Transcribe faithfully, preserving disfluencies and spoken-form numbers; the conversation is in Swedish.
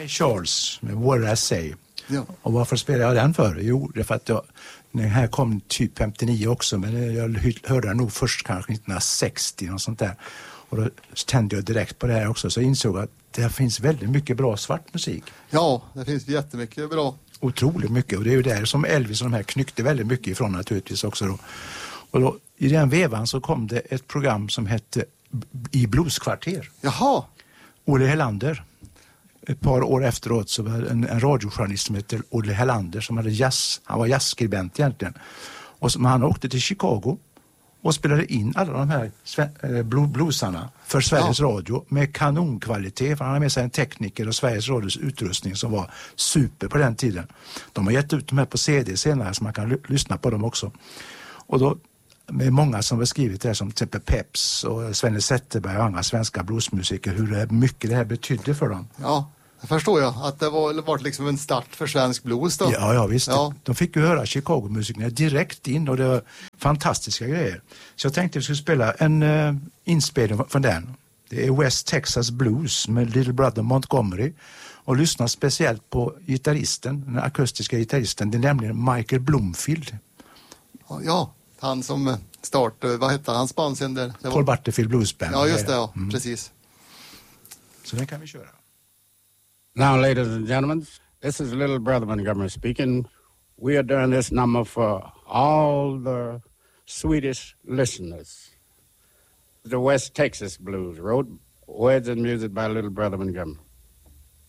Ray Charles med What I Say. Ja. Och varför spelar jag den för? Jo, det är för att jag, den här kom typ femtionio också, men jag hörde den nog först kanske nittonhundrasextio och sånt där. Och då tände jag direkt på det här också, så insåg jag att det finns väldigt mycket bra svart musik. Ja, det finns jättemycket bra. Otroligt mycket, och det är ju där som Elvis och de här knyckte väldigt mycket ifrån naturligtvis också då. Och då, i den vevan så kom det ett program som hette I blueskvarter. Jaha. Olle Helander. Ett par år efteråt så var en, en radiojournalist som heter Olle Helander som hade jazz, han var jazzskribent egentligen. Och som, han åkte till Chicago och spelade in alla de här sve, bluesarna för Sveriges ja. Radio med kanonkvalitet, för han hade med sig en tekniker och Sveriges Radios utrustning som var super på den tiden. De har gett ut de här på C D senare så man kan l- lyssna på dem också. Och då med många som har skrivit det här, som till exempel Peps och Svenne Zetterberg och andra svenska bluesmusiker, hur det, mycket det här betydde för dem. Ja, det förstår jag. Att det var, var liksom en start för svensk blues då. Ja, ja visst. Ja. De fick ju höra Chicago-musikerna direkt in och det var fantastiska grejer. Så jag tänkte att vi skulle spela en uh, inspelning från den. Det är West Texas Blues med Little Brother Montgomery. Och lyssna speciellt på gitarristen, den akustiska gitarristen. Det är nämligen Michael Bloomfield. Ja, han som startade, vad hette hans band sen där? Paul var... Butterfield Blues Band. Ja, just det, ja. Mm. Precis. Så den kan vi köra. Now, ladies and gentlemen, this is Little Brother Montgomery speaking. We are doing this number for all the Swedish listeners. The West Texas Blues, wrote words and music by Little Brother Montgomery.